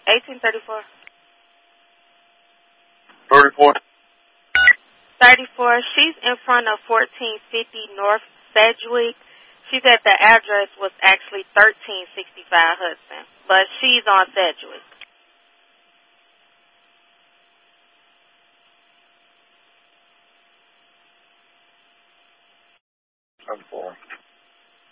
1834. 34. 34. She's in front of 1450 North Sedgwick. She said the address was actually 1365 Hudson, but she's on Sedgwick. 34.